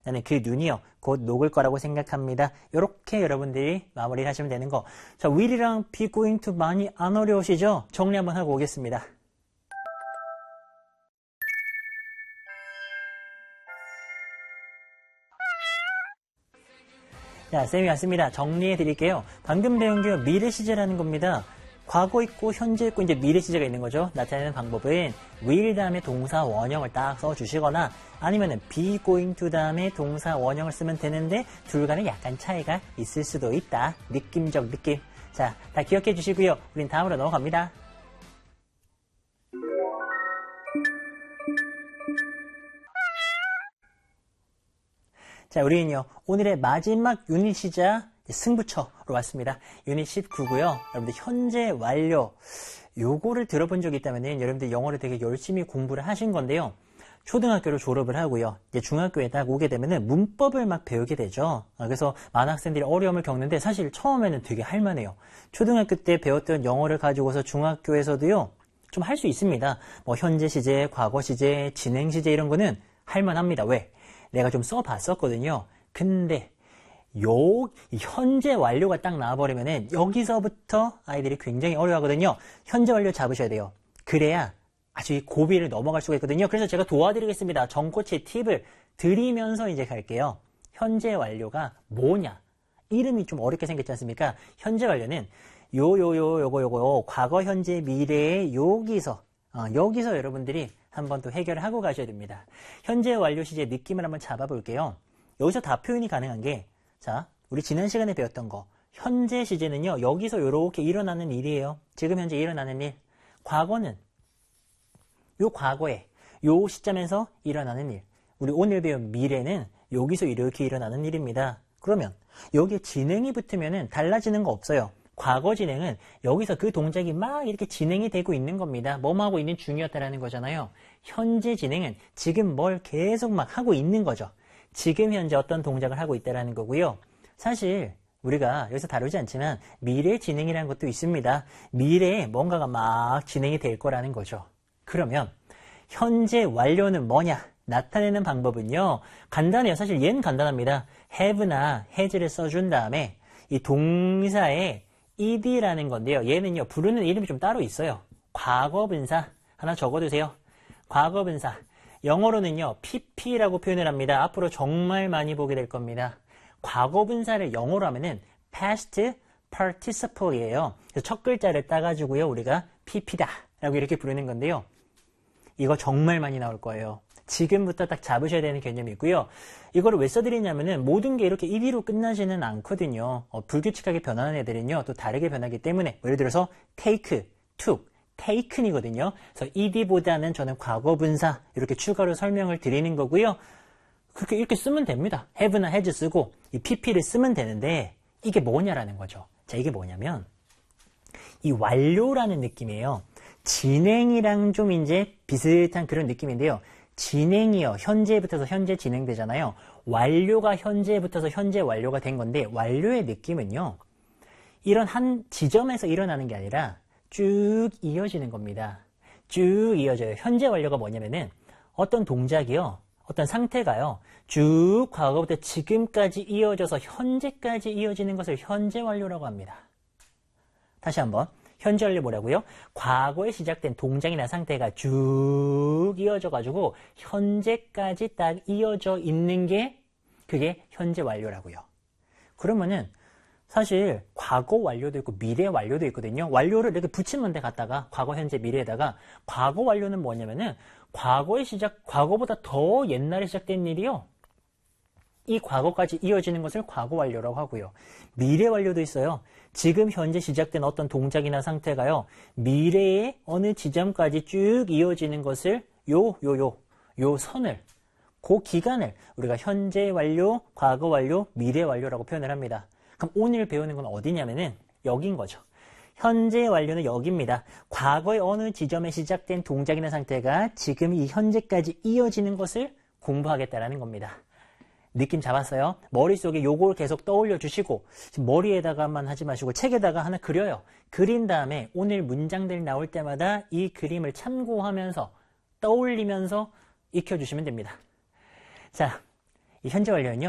나는 그 눈이요 곧 녹을 거라고 생각합니다. 이렇게 여러분들이 마무리를 하시면 되는 거. 자, will이랑 be going to 많이 안 어려우시죠? 정리 한번 하고 오겠습니다. 자, 쌤이 왔습니다. 정리해 드릴게요. 방금 배운 게 미래 시제라는 겁니다. 과거 있고 현재 있고 이제 미래 시제가 있는 거죠. 나타내는 방법은 will 다음에 동사 원형을 딱 써주시거나 아니면은 be going to 다음에 동사 원형을 쓰면 되는데 둘 간에 약간 차이가 있을 수도 있다. 느낌적 느낌. 자, 다 기억해 주시고요. 우린 다음으로 넘어갑니다. 자, 우리는요, 오늘의 마지막 유닛이자 승부처로 왔습니다. 유닛 19고요. 여러분들 현재 완료. 요거를 들어본 적이 있다면은 여러분들 영어를 되게 열심히 공부를 하신 건데요. 초등학교를 졸업을 하고요. 이제 중학교에 딱 오게 되면은 문법을 막 배우게 되죠. 그래서 많은 학생들이 어려움을 겪는데 사실 처음에는 되게 할만해요. 초등학교 때 배웠던 영어를 가지고서 중학교에서도요, 좀 할 수 있습니다. 뭐 현재 시제, 과거 시제, 진행 시제 이런 거는 할만합니다. 왜? 내가 좀 써봤었거든요. 근데 현재 완료가 딱 나와버리면은 여기서부터 아이들이 굉장히 어려워하거든요. 현재 완료 잡으셔야 돼요. 그래야 아주 이 고비를 넘어갈 수가 있거든요. 그래서 제가 도와드리겠습니다. 정코치의 팁을 드리면서 이제 갈게요. 현재 완료가 뭐냐? 이름이 좀 어렵게 생겼지 않습니까? 현재 완료는 요거 과거, 현재, 미래의 여기서 여러분들이 한번 또 해결을 하고 가셔야 됩니다. 현재 완료 시제 느낌을 한번 잡아볼게요. 여기서 다 표현이 가능한 게, 자, 우리 지난 시간에 배웠던 거, 현재 시제는요, 여기서 이렇게 일어나는 일이에요. 지금 현재 일어나는 일. 과거는 요 과거에, 요 시점에서 일어나는 일. 우리 오늘 배운 미래는 여기서 이렇게 일어나는 일입니다. 그러면 여기에 진행이 붙으면은 달라지는 거 없어요. 과거 진행은 여기서 그 동작이 막 이렇게 진행이 되고 있는 겁니다. 뭐하고 있는 중이었다라는 거잖아요. 현재 진행은 지금 뭘 계속 막 하고 있는 거죠. 지금 현재 어떤 동작을 하고 있다라는 거고요. 사실 우리가 여기서 다루지 않지만 미래 진행이라는 것도 있습니다. 미래에 뭔가가 막 진행이 될 거라는 거죠. 그러면 현재 완료는 뭐냐? 나타내는 방법은요. 간단해요. 사실 얘는 간단합니다. have나 has를 써준 다음에 이 동사에 ed라는 건데요. 얘는요. 부르는 이름이 좀 따로 있어요. 과거분사 하나 적어두세요. 과거분사. 영어로는요. pp라고 표현을 합니다. 앞으로 정말 많이 보게 될 겁니다. 과거분사를 영어로 하면은 past participle이에요. 그래서 첫 글자를 따가지고요. 우리가 pp다 라고 이렇게 부르는 건데요. 이거 정말 많이 나올 거예요. 지금부터 딱 잡으셔야 되는 개념이 있고요. 이거를 왜 써드리냐면은 모든 게 이렇게 ed로 끝나지는 않거든요. 불규칙하게 변하는 애들은요. 또 다르게 변하기 때문에 예를 들어서 take, took, taken이거든요. 그래서 ed보다는 저는 과거분사 이렇게 추가로 설명을 드리는 거고요. 그렇게 이렇게 쓰면 됩니다. have나 has 쓰고 이 pp를 쓰면 되는데 이게 뭐냐라는 거죠. 자, 이게 뭐냐면 이 완료라는 느낌이에요. 진행이랑 좀 이제 비슷한 그런 느낌인데요. 진행이요. 현재에 붙어서 현재 진행되잖아요. 완료가 현재에 붙어서 현재 완료가 된 건데 완료의 느낌은요. 이런 한 지점에서 일어나는 게 아니라 쭉 이어지는 겁니다. 쭉 이어져요. 현재 완료가 뭐냐면은 어떤 동작이요. 어떤 상태가요. 쭉 과거부터 지금까지 이어져서 현재까지 이어지는 것을 현재 완료라고 합니다. 다시 한번. 현재 완료 뭐라고요? 과거에 시작된 동작이나 상태가 쭉 이어져가지고 현재까지 딱 이어져 있는 게 그게 현재 완료라고요. 그러면은 사실 과거 완료도 있고 미래 완료도 있거든요. 완료를 이렇게 붙이면 돼 갖다가 과거, 현재, 미래에다가 과거 완료는 뭐냐면은 과거보다 더 옛날에 시작된 일이요. 이 과거까지 이어지는 것을 과거 완료라고 하고요. 미래 완료도 있어요. 지금 현재 시작된 어떤 동작이나 상태가요. 미래의 어느 지점까지 쭉 이어지는 것을 요 선을 그 기간을 우리가 현재 완료, 과거 완료, 미래 완료라고 표현을 합니다. 그럼 오늘 배우는 건 어디냐면은 여긴 거죠. 현재 완료는 여기입니다. 과거의 어느 지점에 시작된 동작이나 상태가 지금 이 현재까지 이어지는 것을 공부하겠다라는 겁니다. 느낌 잡았어요? 머릿속에 요걸 계속 떠올려 주시고 지금 머리에다가만 하지 마시고 책에다가 하나 그려요. 그린 다음에 오늘 문장들 나올 때마다 이 그림을 참고하면서 떠올리면서 익혀주시면 됩니다. 자, 이 현재 완료는요.